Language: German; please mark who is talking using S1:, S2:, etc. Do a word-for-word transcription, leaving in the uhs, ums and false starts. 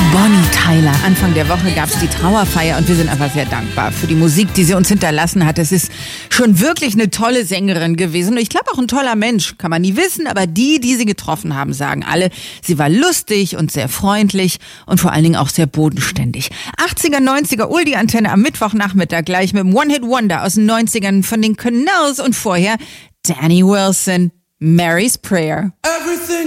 S1: Bonnie Tyler. Anfang der Woche gab es die Trauerfeier und wir sind einfach sehr dankbar für die Musik, die sie uns hinterlassen hat. Es ist schon wirklich eine tolle Sängerin gewesen und ich glaube auch ein toller Mensch, kann man nie wissen, aber die, die sie getroffen haben, sagen alle, sie war lustig und sehr freundlich und vor allen Dingen auch sehr bodenständig. achtziger, neunziger Oldie-Antenne am Mittwochnachmittag gleich mit dem One-Hit-Wonder aus den neunzigern von den Canals und vorher Danny Wilson, Mary's Prayer.
S2: Everything